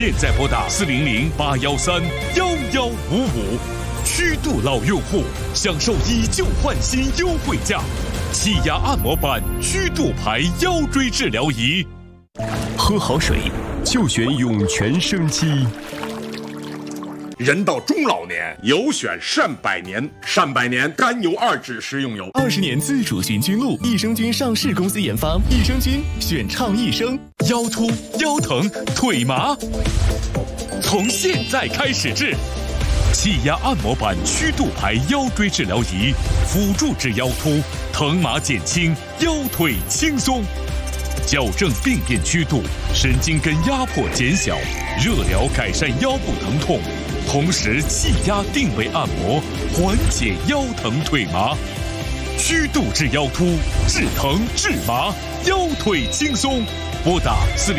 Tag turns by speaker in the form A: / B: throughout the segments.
A: 现在拨打400-813-1155，曲度老用户享受以旧换新优惠价，气压按摩板曲度牌腰椎治疗仪。
B: 喝好水就选涌泉生机。
C: 人到中老年，有选善百年。善百年甘油2酯食用油
D: ，20年自主寻菌露，益生菌上市公司研发，益生菌选畅益生。
A: 腰突、腰疼、腿麻，从现在开始治。气压按摩板曲度牌腰椎治疗仪，辅助治腰突，疼麻减轻，腰腿轻松。矫正病变曲度，神经根压迫减小，热疗改善腰部疼痛，同时气压定位按摩，缓解腰疼腿麻。曲度治腰突，治疼治麻，腰腿轻松。拨打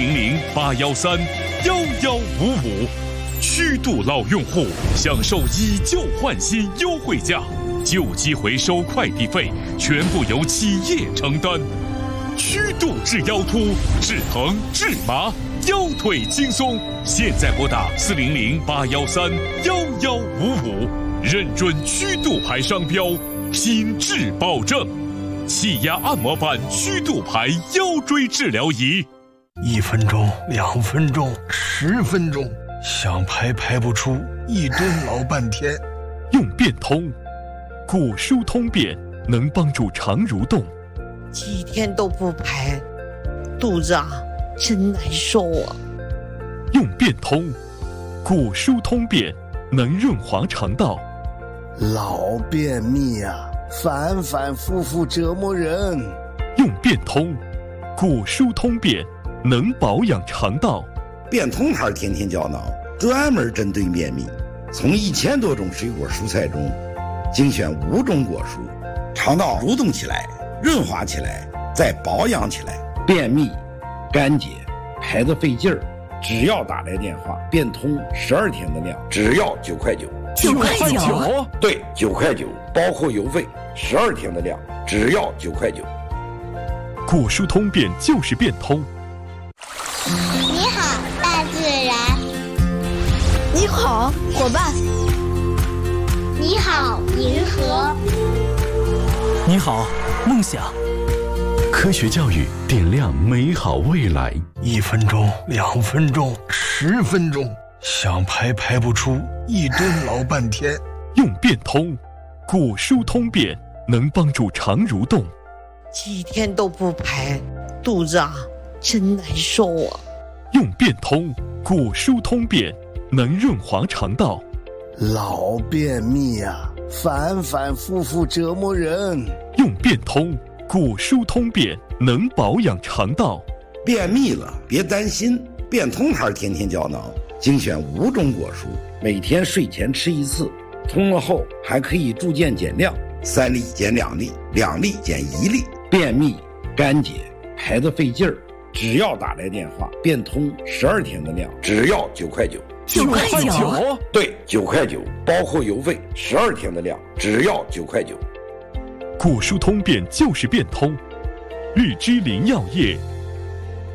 A: 400-813-1155，曲度老用户享受以旧换新优惠价，旧机回收快递费全部由企业承担。曲度治腰突，治疼治麻，腰腿轻松。现在拨打400-813-1155，认准曲度牌商标，品质保证。气压按摩板曲度牌腰椎治疗仪
E: ，1分钟、2分钟、10分钟，想排不出，一蹲老半天。
B: 用变通，果舒通便能帮助肠蠕动。
F: 几天都不排，肚子真难受啊。
B: 用变通，果舒通便能润滑肠道。
G: 老便秘反反复复折磨人。
B: 用变通，果舒通便能保养肠道。
H: 变通牌天天胶囊专门针对便秘，从1000多种水果蔬菜中精选5种果蔬，肠道蠕动起来，润滑起来，再保养起来。便秘、干结、排得费劲儿，只要打来电话，变通12天的量，只要9块9。
D: 9块9？
H: 对，9块9，包括邮费，12天的量，只要9块9。
B: 果舒通便就是变通。
I: 你好，大自然。
J: 你好，伙伴。
I: 你好，银河。
D: 你好，梦想。
B: 科学教育点亮美好未来。
E: 1分钟、2分钟、10分钟，想排不出，一蹲老半天。
B: 用变通，果舒通便能帮助肠蠕动。
F: 几天都不排，肚子真难受啊。
B: 用变通，果舒通便能润滑肠道。
G: 老便秘反反复复折磨人。
B: 用变通，果舒通便能保养肠道。
H: 便秘了别担心，变通牌天天胶囊精选5种果蔬，每天睡前吃1次，通了后还可以逐渐减量，3粒减2粒，2粒减1粒。便秘、干结、排得费劲儿，只要打来电话，变通12天的量，只要9块9。
D: 9块9？
H: 对，9块9，包括邮费，12天的量，只要9块9。
B: 果舒通便就是变通。日之林药业